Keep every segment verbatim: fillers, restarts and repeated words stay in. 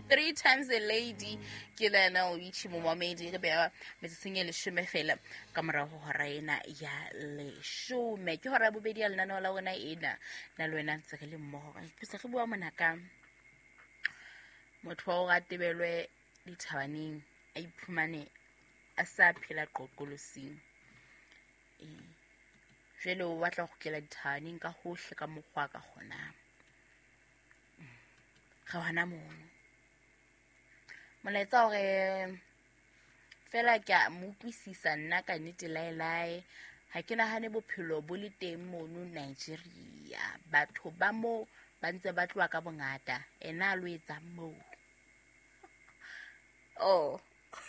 three times a lady ke lena o itshi momamedi re bea metseng e leshome fela ka morago hora ena ya leshome ke hora bobedi ya lenaneo la ona ena na le wena ntse re le mmogo ke se re bua monaka motho wa ga tebelwe dithabaneng a iphumane a sa phela qoqolosing e jele o batla go kela dithabaneng ka hohle ka mokgwa ka gona ga wana mono molaetsa gore fela ke a mo utlwisisa nna ka nnete laelae ha ke nahane bophelo bo le teng mono Nigeria batho ba mo ba ntse ba tloa ka bongata ena lo etsa mo oh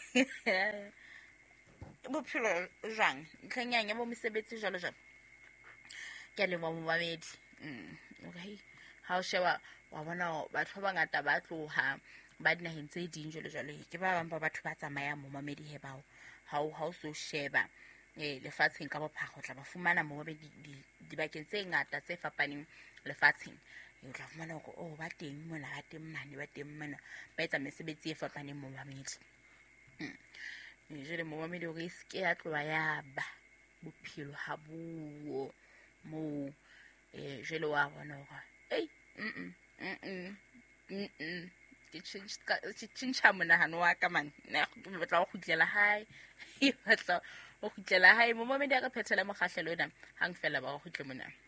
bophelo jang tlhanyanya bo mesebetsi jalo jalo ke le mo mamedi mm okay ha o sheba wa bona batho ba bangata ba tloha ba dinaheng tse ding jalo jalo ke ba bang ba batho ba tsamaya mo mamedi he bao ha o ha o so sheba eh lefatsheng ka bophara tla ba fumana mo ba di dibakeng tse ngata tse fapaneng lefatsheng o tla fumana go oh ba teng mona ba teng mane ba teng mona ba etsa mesebetsi e fapaneng mo mamedi mm jele mo mamedi o re ske ya tloa ya ba bophelo ha buo mo eh jele wa bona go ei mm mm mm ke tshintsa monahano wa ka man ne ke batla go khutlela hae e batla go khutlela hae mo mamedi a ka phethela mogahlela ona hang fela ba go khutle mona